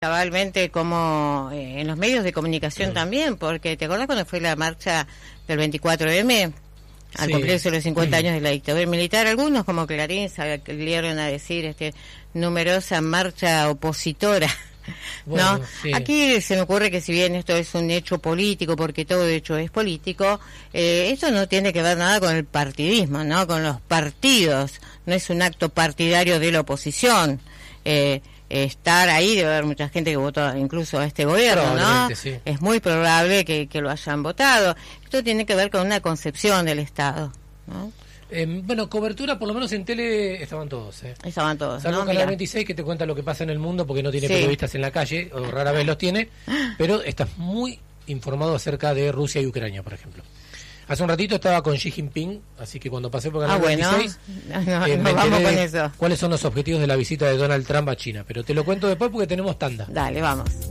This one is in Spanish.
Cabalmente como en los medios de comunicación también, porque ¿te acordás cuando fue la marcha del 24M? Al cumplirse los 50 años de la dictadura militar, algunos como Clarín salieron a decir numerosa marcha opositora. Bueno, ¿no? Sí. Aquí se me ocurre que si bien esto es un hecho político, porque todo hecho es político, esto no tiene que ver nada con el partidismo, ¿no? Con los partidos, no es un acto partidario de la oposición. Estar ahí, debe haber mucha gente que votó incluso a este gobierno, ¿no? Sí. Es muy probable que lo hayan votado. Esto tiene que ver con una concepción del Estado, ¿no? Bueno, cobertura, por lo menos en tele, estaban todos. Estaban todos, Salvo ¿no? Canal 26, que te cuenta lo que pasa en el mundo, porque no tiene periodistas en la calle, o rara vez los tiene, pero estás muy informado acerca de Rusia y Ucrania, por ejemplo. Hace un ratito estaba con Xi Jinping, así que cuando pasé por Canal 26, no vamos con eso. ¿Cuáles son los objetivos de la visita de Donald Trump a China? Pero te lo cuento después porque tenemos tanda. Dale, vamos.